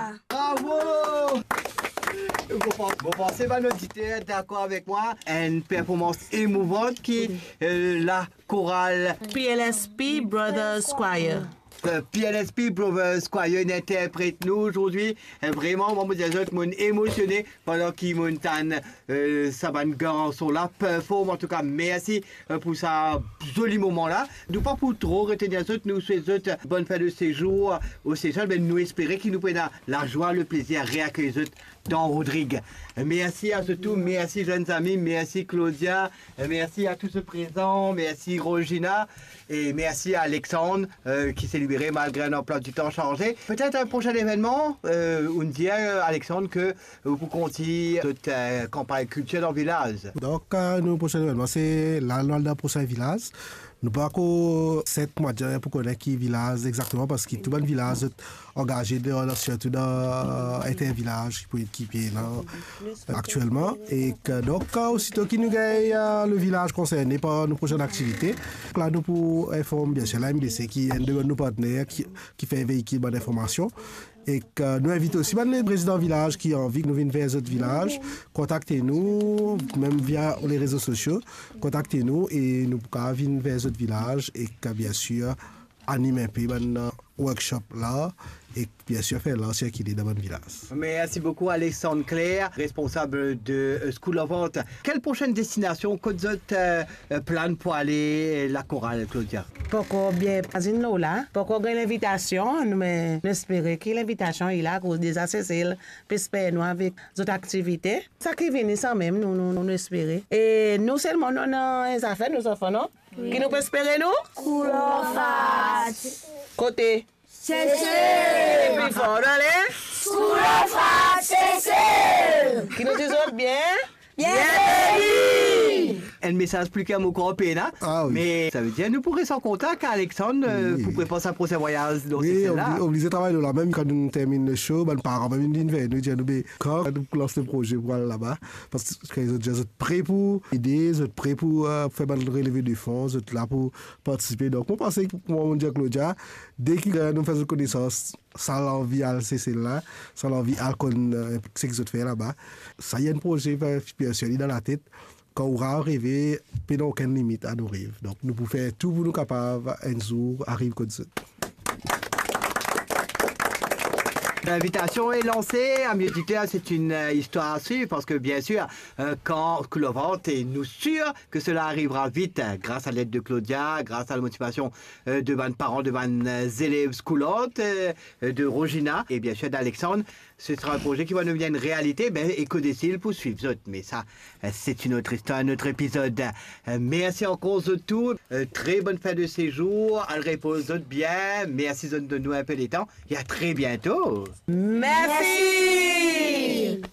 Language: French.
Bravo! Vous pensez, ma auditeur, d'accord avec moi? Une performance émouvante qui la chorale PLSP Brothers Choir. PLSP Brothers Choir interprète nous aujourd'hui. Vraiment, moi, je suis émotionné pendant qu'ils m'ont ça va sont là, performe. En tout cas, merci pour ça joli moment-là. Nous pas pour trop retenir les autres, nous souhaitons bonne fin de séjour au Seychelles, mais nous espérons qu'ils nous prennent la joie, le plaisir à réaccueillir les autres dans Rodrigue. Merci à ce tout, merci jeunes amis, merci Claudia, merci à tous ceux présents, merci Regina et merci à Alexandre qui s'est libéré malgré un emploi du temps changé. Peut-être un prochain événement, on dit Alexandre que vous continuez cette campagne culture dans le village. Donc, le prochain événement, c'est la loi d'un prochain village. Nous ne pouvons pas 7 mois pour connaître qui village exactement parce que tout le village est engagé surtout dans inter-village qui peut équiper actuellement. Et que, donc, aussitôt qu'il nous gagne le village concerné par nos prochaines activités, là, nous pouvons informer bien sûr la MDC qui est un de nos partenaires qui fait véhicule d'information. Et que nous invitons aussi les présidents de village qui ont envie que nous venions vers les autres villages. Contactez-nous, même via les réseaux sociaux. Contactez-nous et nous pouvons venir vers les autres villages et que bien sûr animer un peu un workshop là et bien sûr faire l'ancien qui est dans le village. Merci beaucoup Alexandre Claire, responsable de School of Art. Quelle prochaine destination que vous plan pour aller la chorale, Claudia? Pourquoi bien passer là? Pourquoi l'invitation? Nous espérons que l'invitation est là à cause des accessibles, puis nous avec d'autres activités. Ça qui vient ça même, nous espérons. Et nous seulement nous avons des affaires, nos enfants, non? Qui nous peut espérer nous? School of Art. Côté. Cécile. Plus fort, allez. School of Art, Cécile. Qui nous disent bien? Bienvenue. Un message plus qu'un mot européen, hein? Ah, oui. Mais ça veut dire nous pourrions s'en contact avec Alexandre pour préparer sa prochain voyage. Donc Oui, c'est là. obligé de travailler là. Même quand nous terminons le show, nos parents viennent nous dire quand nous lançons le projet pour aller là-bas. Parce que les autres sont prêts pour aider, ils sont prêts pour faire le relevé de fonds, ils sont là pour participer. Donc, on pense que, comme on dit Claudia, dès que nous faisons connaissance, sans l'envie à cesser là, sans l'envie à ce qu'ils ont fait là-bas, ça y a un projet personnel dans la tête. Quand on va arriver, il n'y a aucune limite à nos rêves. Donc, nous pouvons faire tout pour nous capables un jour arriver comme ça. L'invitation est lancée, amis auditeurs, c'est une histoire à suivre parce que bien sûr, quand School of Art est nous sûr que cela arrivera vite grâce à l'aide de Claudia, grâce à la motivation de mes parents, de mes élèves School Art, de Regina et bien sûr d'Alexandre. Ce sera un projet qui va devenir une réalité et que décide pour suivre. Mais ça, c'est une autre histoire, un autre épisode. Merci encore de tout. Très bonne fin de séjour. Elle repose bien. Merci de nous un peu les temps et à très bientôt. Merci.